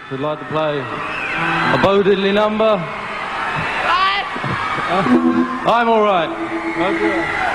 who'd like to play a Bo Diddley number? I'm all right.